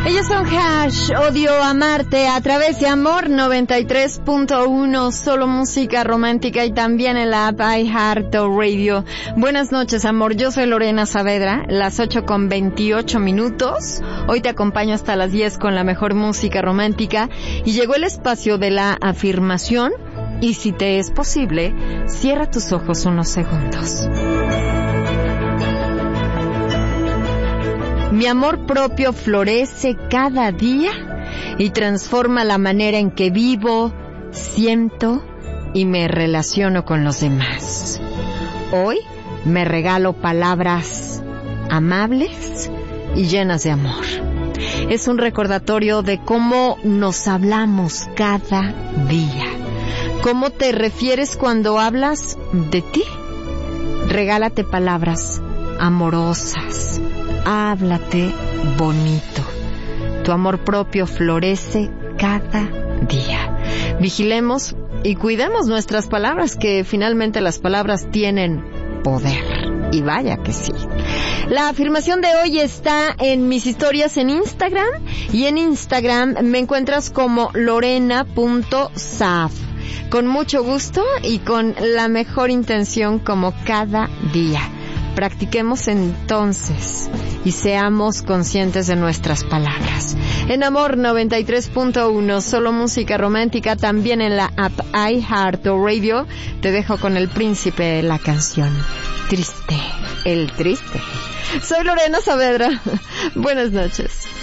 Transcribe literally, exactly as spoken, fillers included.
Ellos son Hash, Odio Amarte, a través de Amor noventa y tres punto uno, solo música romántica, y también en la app iHeartRadio. Buenas noches, amor, yo soy Lorena Saavedra, las ocho con veintiocho minutos. Hoy te acompaño hasta las diez con la mejor música romántica, y llegó el espacio de la afirmación, y si te es posible, cierra tus ojos unos segundos. Mi amor propio florece cada día y transforma la manera en que vivo, siento y me relaciono con los demás. Hoy me regalo palabras amables y llenas de amor. Es un recordatorio de cómo nos hablamos cada día. ¿Cómo te refieres cuando hablas de ti? Regálate palabras amorosas. Háblate bonito. Tu amor propio florece cada día. Vigilemos y cuidemos nuestras palabras, que finalmente las palabras tienen poder. Y vaya que sí. La afirmación de hoy está en mis historias en Instagram, y en Instagram me encuentras como lorena punto saaf. Con mucho gusto y con la mejor intención, como cada día. Practiquemos entonces y seamos conscientes de nuestras palabras. En Amor noventa y tres punto uno, solo música romántica, también en la app iHeartRadio, te dejo con el príncipe de la canción, Triste, el triste. Soy Lorena Saavedra. Buenas noches.